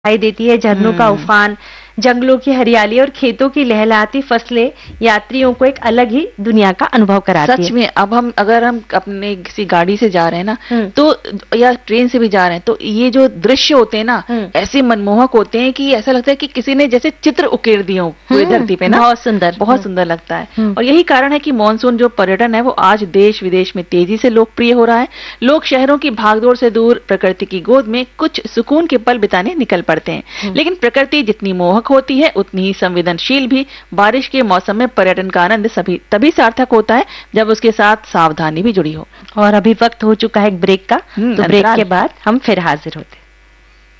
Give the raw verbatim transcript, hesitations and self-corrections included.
दिखाई देती है, झरनों का उफान, जंगलों की हरियाली और खेतों की लहलहाती फसलें यात्रियों को एक अलग ही दुनिया का अनुभव कराती है। सच में अब हम अगर हम अपने किसी गाड़ी से जा रहे हैं ना तो या ट्रेन से भी जा रहे हैं तो ये जो दृश्य होते हैं ना ऐसे मनमोहक होते हैं कि ऐसा लगता है कि किसी ने जैसे चित्र उकेर दिए हो पूरी धरती पे ना। बहुत सुंदर बहुत सुंदर लगता है। और यही कारण है कि मानसून जो पर्यटन है वो आज देश विदेश में तेजी से लोकप्रिय हो रहा है। लोग शहरों की भागदौड़ से दूर प्रकृति की गोद में कुछ सुकून के पल बिताने निकल पड़ते हैं। लेकिन प्रकृति जितनी मोहक होती है उतनी ही संवेदनशील भी। बारिश के मौसम में पर्यटन का आनंद सभी तभी सार्थक होता है जब उसके साथ सावधानी भी जुड़ी हो। और अभी वक्त हो चुका है एक ब्रेक का, तो ब्रेक के बाद हम फिर हाजिर होते हैं।